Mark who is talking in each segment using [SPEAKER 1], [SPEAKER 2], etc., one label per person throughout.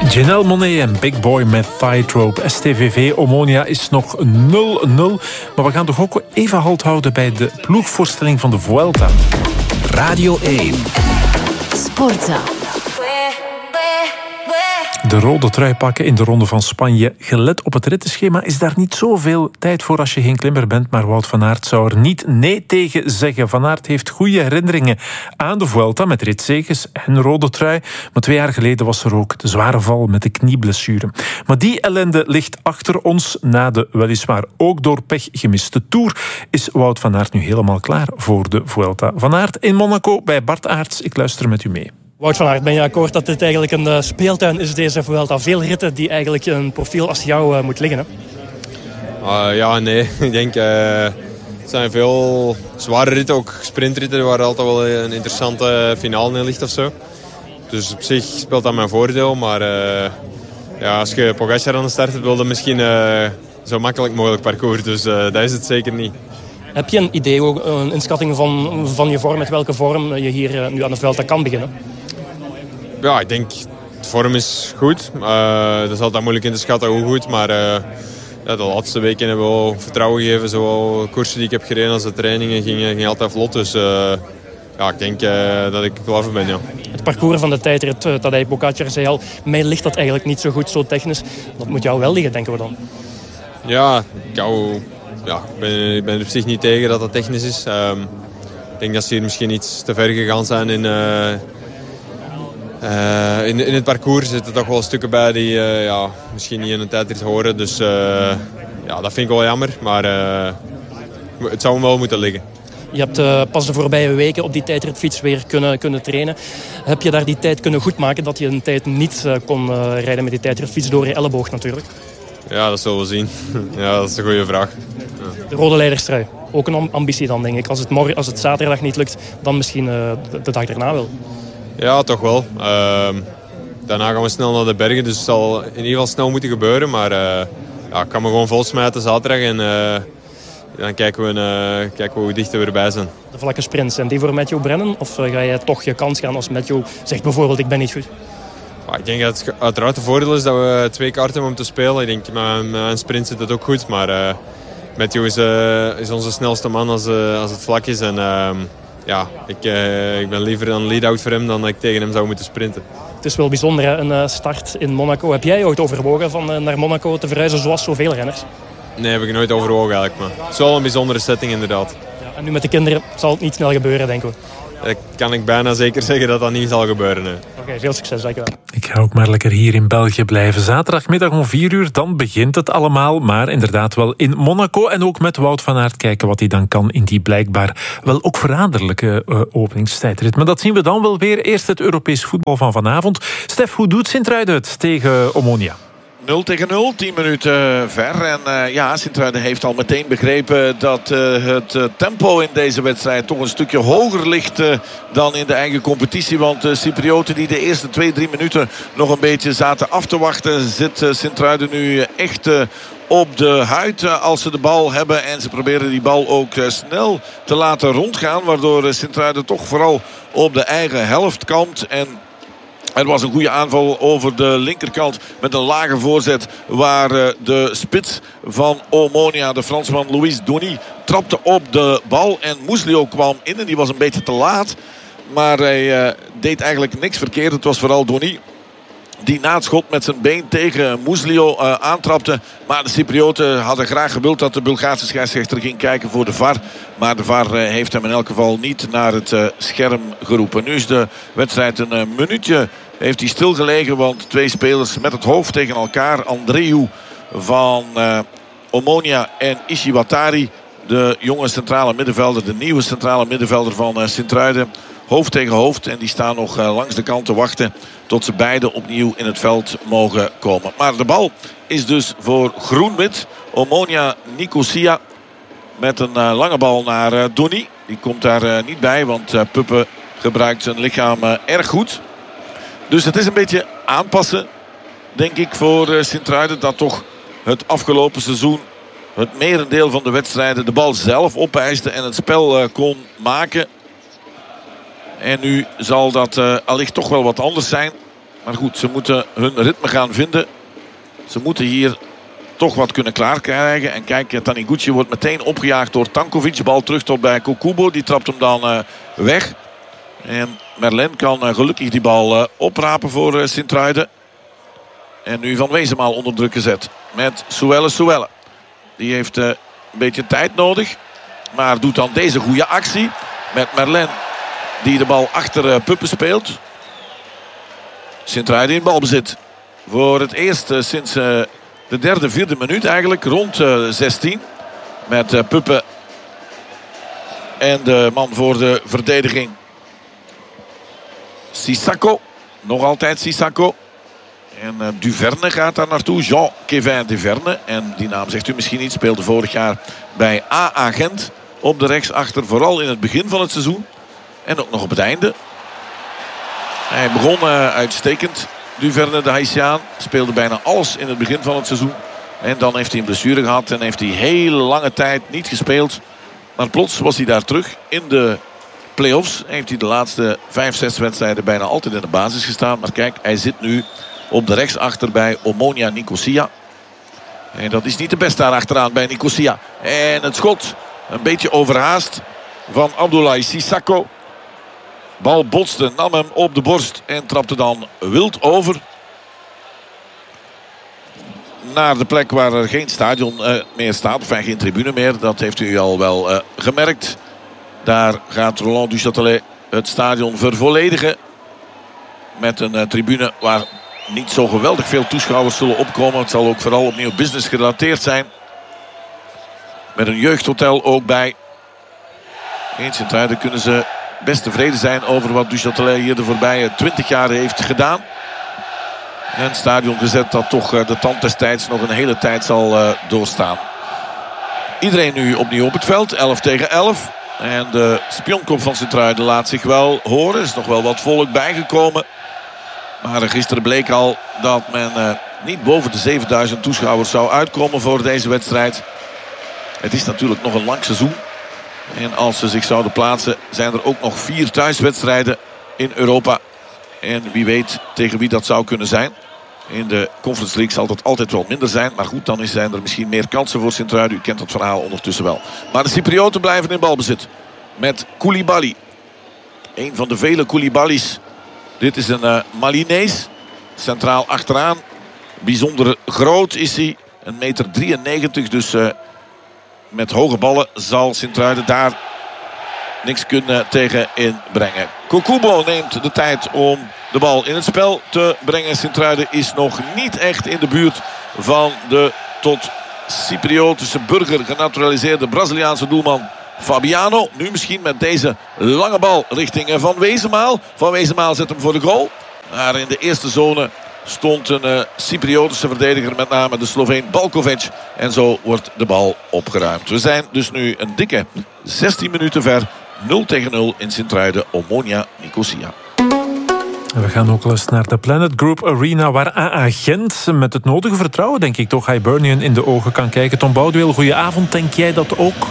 [SPEAKER 1] Janelle Monáe en Big Boy met Tightrope. STVV Omonia is nog 0-0. Maar we gaan toch ook even halt houden bij de ploegvoorstelling van de Vuelta.
[SPEAKER 2] Radio 1.
[SPEAKER 3] Sportza.
[SPEAKER 1] De rode trui pakken in de Ronde van Spanje. Gelet op het rittenschema is daar niet zoveel tijd voor als je geen klimmer bent. Maar Wout van Aert zou er niet nee tegen zeggen. Van Aert heeft goede herinneringen aan de Vuelta met ritzeges en rode trui. Maar 2 jaar geleden was er ook de zware val met de knieblessure. Maar die ellende ligt achter ons na de weliswaar ook door pech gemiste Tour. Is Wout van Aert nu helemaal klaar voor de Vuelta? Van Aert in Monaco bij Bart Aerts. Ik luister met u mee.
[SPEAKER 4] Wout van Aert, ben je akkoord dat dit eigenlijk een speeltuin is, deze Vuelta? Veel ritten die eigenlijk een profiel als jou moet liggen, hè?
[SPEAKER 5] Ja, nee. Ik denk, er zijn veel zware ritten, ook sprintritten, waar altijd wel een interessante finale in ligt of zo. Dus op zich speelt dat mijn voordeel, maar ja, als je Pogacar aan de start hebt, wil je misschien zo makkelijk mogelijk parcours. Dus dat is het zeker niet.
[SPEAKER 4] Heb je een idee, ook een inschatting van je vorm, met welke vorm je hier nu aan de Vuelta kan beginnen?
[SPEAKER 5] Ja, ik denk, de vorm is goed. Dat is altijd moeilijk in te schatten hoe goed. Maar ja, de laatste weken hebben we wel vertrouwen gegeven. Zowel koersen die ik heb gereden als de trainingen ging altijd vlot. Dus ja, ik denk dat ik klaar voor ben, ja. Het
[SPEAKER 4] parcours van de tijdrit, Tadej Pogacar zei al, mij ligt dat eigenlijk niet zo goed, zo technisch. Dat moet jou wel liggen, denken we dan.
[SPEAKER 5] Ja, ik ben op zich niet tegen dat dat technisch is. Ik denk dat ze hier misschien iets te ver gegaan zijn in het parcours. Er zitten toch wel stukken bij die misschien niet in een tijdrit horen. Dus ja, dat vind ik wel jammer. Maar het zou hem wel moeten liggen.
[SPEAKER 4] Je hebt pas de voorbije weken op die tijdritfiets weer kunnen trainen. Heb je daar die tijd kunnen goedmaken dat je een tijd niet kon rijden met die tijdritfiets door je elleboog natuurlijk?
[SPEAKER 5] Ja, dat zullen we zien. Ja, dat is een goede vraag.
[SPEAKER 4] Ja. De rode leiderstrui. Ook een ambitie dan, denk ik. Als het zaterdag niet lukt, dan misschien de dag daarna wel. Ja,
[SPEAKER 5] toch wel. Daarna gaan we snel naar de bergen, dus het zal in ieder geval snel moeten gebeuren. Maar ik kan me gewoon volsmijten zaterdag en dan kijken we hoe dicht we erbij zijn.
[SPEAKER 4] De vlakke sprints, zijn die voor Mathieu Brennan? Of ga je toch je kans gaan als Mathieu zegt bijvoorbeeld ik ben niet goed?
[SPEAKER 5] Ik denk dat het uiteraard het voordeel is dat we 2 kaarten hebben om te spelen. Ik denk met een sprint zit het ook goed, maar Mathieu is onze snelste man als het vlak is. En ik ben liever een lead-out voor hem dan dat ik tegen hem zou moeten sprinten.
[SPEAKER 4] Het is wel bijzonder, hè? Een start in Monaco. Heb jij ooit overwogen van naar Monaco te verhuizen zoals zoveel renners?
[SPEAKER 5] Nee, heb ik nooit overwogen eigenlijk. Maar het is wel een bijzondere setting inderdaad.
[SPEAKER 4] Ja, en nu met de kinderen zal het niet snel gebeuren, denken we.
[SPEAKER 5] Dat kan ik bijna zeker zeggen dat dat niet zal gebeuren. Nee.
[SPEAKER 4] Oké, veel succes, dankjewel.
[SPEAKER 1] Ik ga ook maar lekker hier in België blijven. Zaterdagmiddag om 4:00, dan begint het allemaal. Maar inderdaad wel in Monaco. En ook met Wout van Aert kijken wat hij dan kan in die blijkbaar wel ook verraderlijke openingstijdrit. Maar dat zien we dan wel weer. Eerst het Europees voetbal van vanavond. Stef, hoe doet Sint-Truiden het tegen Omonia?
[SPEAKER 6] 0-0, 10 minuten ver. En Sint-Truiden heeft al meteen begrepen dat het tempo in deze wedstrijd toch een stukje hoger ligt dan in de eigen competitie. Want de Cyprioten die de eerste 2-3 minuten nog een beetje zaten af te wachten, zit Sint-Truiden nu echt op de huid als ze de bal hebben. En ze proberen die bal ook snel te laten rondgaan, waardoor Sint-Truiden toch vooral op de eigen helft kampt. En er was een goede aanval over de linkerkant met een lage voorzet waar de spits van Omonia, de Fransman Louis Donny, trapte op de bal. En Muslio kwam in en die was een beetje te laat. Maar hij deed eigenlijk niks verkeerd. Het was vooral Donny die na het schot met zijn been tegen Muslio aantrapte. Maar de Cyprioten hadden graag gewild dat de Bulgaarse scheidsrechter ging kijken voor de VAR. Maar de VAR heeft hem in elk geval niet naar het scherm geroepen. Nu is de wedstrijd een minuutje heeft hij stilgelegen. Want 2 spelers met het hoofd tegen elkaar. Andreu van Omonia en Ishiwatari, de jonge centrale middenvelder, de nieuwe centrale middenvelder van Sint-Truiden. Hoofd tegen hoofd. En die staan nog langs de kant te wachten tot ze beiden opnieuw in het veld mogen komen. Maar de bal is dus voor groen-wit. Omonia Nicosia met een lange bal naar Donny. Die komt daar niet bij, want Puppe gebruikt zijn lichaam erg goed. Dus het is een beetje aanpassen, denk ik, voor Sint-Truiden, dat toch het afgelopen seizoen het merendeel van de wedstrijden de bal zelf opeiste en het spel kon maken. En nu zal dat allicht toch wel wat anders zijn. Maar goed, ze moeten hun ritme gaan vinden. Ze moeten hier toch wat kunnen klaarkrijgen. En kijk, Taniguchi wordt meteen opgejaagd door Tankovic. Bal terug tot bij Kokubo. Die trapt hem dan weg. En Merlin kan gelukkig die bal oprapen voor Sint-Truiden. En nu Van Wezenmaal onder druk gezet. Met Suelle. Die heeft een beetje tijd nodig. Maar doet dan deze goede actie. Met Merlin die de bal achter Puppen speelt. Sint-Truiden in balbezit. Voor het eerst sinds de derde, vierde minuut eigenlijk. Rond 16. Met Puppen. En de man voor de verdediging. Sissako. Nog altijd Sissako. En Duverne gaat daar naartoe. Jean-Kévin Duverne. En die naam zegt u misschien niet. Speelde vorig jaar bij AA Gent. Op de rechtsachter. Vooral in het begin van het seizoen. En ook nog op het einde. Hij begon uitstekend. Duverne, de Haitiaan. Speelde bijna alles in het begin van het seizoen. En dan heeft hij een blessure gehad. En heeft hij heel lange tijd niet gespeeld. Maar plots was hij daar terug in de play-offs. Heeft hij de laatste 5-6 wedstrijden bijna altijd in de basis gestaan. Maar kijk, hij zit nu op de rechtsachter bij Omonia Nicosia. En dat is niet de beste daar achteraan bij Nicosia. En het schot een beetje overhaast van Abdoulaye Sissako. Bal botste, nam hem op de borst en trapte dan wild over. Naar de plek waar er geen stadion meer staat. Of geen tribune meer. Dat heeft u al wel gemerkt. Daar gaat Roland Duchâtelet het stadion vervolledigen. Met een tribune waar niet zo geweldig veel toeschouwers zullen opkomen. Het zal ook vooral opnieuw business gerelateerd zijn. Met een jeugdhotel ook bij. In Sint-Truiden kunnen ze best tevreden zijn over wat Duchâtelet hier de voorbije 20 jaar heeft gedaan. Een stadion gezet dat toch de tand des tijds nog een hele tijd zal doorstaan. Iedereen nu opnieuw op het veld. 11 tegen 11. En de spionkop van Sint-Truiden laat zich wel horen. Er is nog wel wat volk bijgekomen. Maar gisteren bleek al dat men niet boven de 7000 toeschouwers zou uitkomen voor deze wedstrijd. Het is natuurlijk nog een lang seizoen. En als ze zich zouden plaatsen zijn er ook nog 4 thuiswedstrijden in Europa. En wie weet tegen wie dat zou kunnen zijn. In de Conference League zal dat altijd wel minder zijn. Maar goed, dan zijn er misschien meer kansen voor Sint-Truiden. U kent het verhaal ondertussen wel. Maar de Cyprioten blijven in balbezit. Met Koulibaly. Een van de vele Koulibalys. Dit is een Malinees. Centraal achteraan. Bijzonder groot is hij. 1,93 meter. Dus met hoge ballen zal Sint-Truiden daar niks kunnen tegen inbrengen. Kokubo neemt de tijd om de bal in het spel te brengen. Sint-Truiden is nog niet echt in de buurt van de tot Cypriotische burger genaturaliseerde Braziliaanse doelman Fabiano. Nu misschien met deze lange bal richting Van Wezenmaal. Van Wezenmaal zet hem voor de goal. Maar in de eerste zone stond een Cypriotische verdediger, met name de Sloveen Balkovic. En zo wordt de bal opgeruimd. We zijn dus nu een dikke 16 minuten ver. 0 tegen 0 in Sint-Truiden, Omonia Nicosia.
[SPEAKER 1] We gaan ook eens naar de Planet Group Arena, waar AA Gent met het nodige vertrouwen, denk ik toch, Hibernian in de ogen kan kijken. Tom Boudewil, goedenavond. Denk jij dat ook?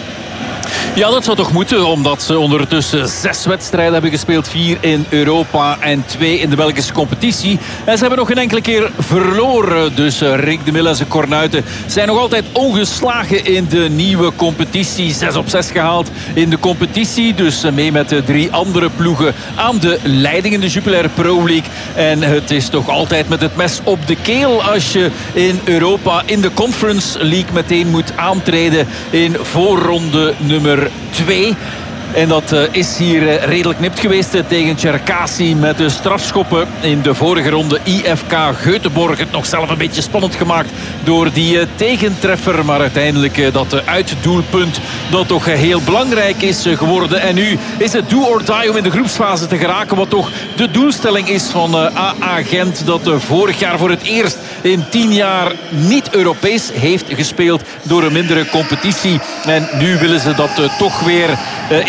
[SPEAKER 7] Ja, dat zou toch moeten, omdat ze ondertussen 6 wedstrijden hebben gespeeld. 4 in Europa en 2 in de Belgische competitie. En ze hebben nog geen enkele keer verloren. Dus Rick de Mille en zijn Kornuiten zijn nog altijd ongeslagen in de nieuwe competitie. 6 op 6 gehaald in de competitie. Dus mee met de 3 andere ploegen aan de leiding in de Jupiler Pro League. En het is toch altijd met het mes op de keel als je in Europa in de Conference League meteen moet aantreden in voorronde nummer 2. En dat is hier redelijk nipt geweest tegen Cherkasy met de strafschoppen in de vorige ronde. IFK Göteborg het nog zelf een beetje spannend gemaakt door die tegentreffer. Maar uiteindelijk dat uitdoelpunt dat toch heel belangrijk is geworden. En nu is het do or die om in de groepsfase te geraken. Wat toch de doelstelling is van AA Gent. Dat vorig jaar voor het eerst in 10 jaar niet Europees heeft gespeeld door een mindere competitie. En nu willen ze dat toch weer in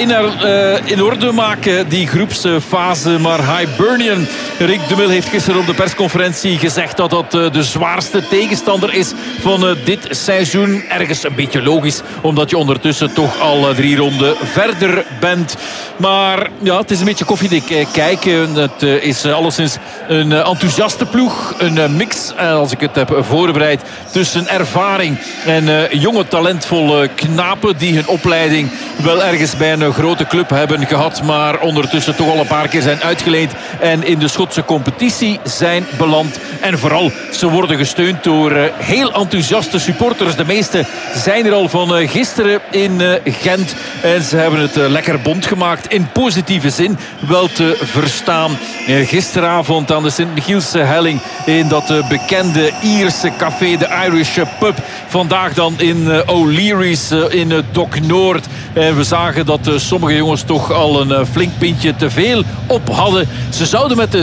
[SPEAKER 7] in orde maken, die groepsfase. Maar Hibernian, Rick de Mil heeft gisteren op de persconferentie gezegd dat dat de zwaarste tegenstander is van dit seizoen. Ergens een beetje logisch, omdat je ondertussen toch al 3 ronden verder bent. Maar ja, het is een beetje koffiedik kijken. Het is alleszins een enthousiaste ploeg. Een mix, als ik het heb voorbereid, tussen ervaring en jonge talentvolle knapen die hun opleiding wel ergens bij een grote club hebben gehad, maar ondertussen toch al een paar keer zijn uitgeleend en in de Schotse competitie zijn beland. En vooral, ze worden gesteund door heel enthousiaste supporters. De meeste zijn er al van gisteren in Gent. En ze hebben het lekker bond gemaakt. In positieve zin wel te verstaan. Gisteravond aan de Sint-Michielse helling in dat bekende Ierse café, de Irish Pub. Vandaag dan in O'Leary's in Dock Noord. En we zagen dat sommige jongens toch al een flink pintje te veel op hadden. Ze zouden met de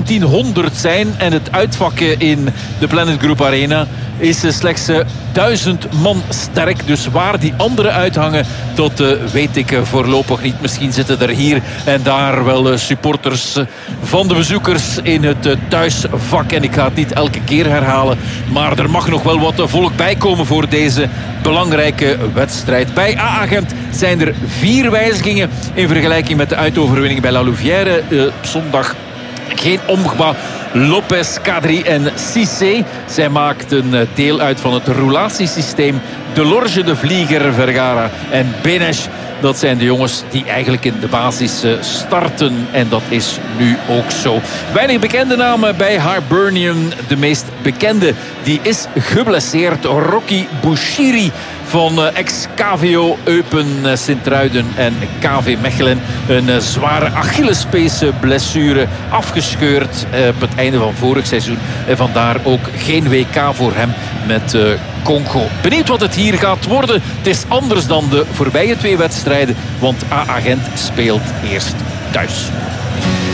[SPEAKER 7] 1700 zijn. En het uitvak in de Planet Group Arena is slechts 1000 man sterk. Dus waar die anderen uithangen, dat weet ik voorlopig niet. Misschien zitten er hier en daar wel supporters van de bezoekers in het thuisvak. En ik ga het niet elke keer herhalen, maar er mag nog wel wat volk bijkomen voor deze belangrijke wedstrijd. Bij AA Gent zijn er 4 wijzigingen in vergelijking met de uitoverwinning bij La Louvière zondag. Geen Omgba, Lopez, Kadri en Cissé. Zij maakten deel uit van het roulatiesysteem. De Lorge, de Vlieger, Vergara en Benes. Dat zijn de jongens die eigenlijk in de basis starten. En dat is nu ook zo. Weinig bekende namen bij Hibernian. De meest bekende, die is geblesseerd. Rocky Bouchiri van ex-KVO Eupen, Sint-Truiden en KV Mechelen. Een zware Achillespeesblessure, afgescheurd op het einde van vorig seizoen. En vandaar ook geen WK voor hem met Congo. Benieuwd wat het hier gaat worden. Het is anders dan de voorbije 2 wedstrijden, want AA Gent speelt eerst thuis.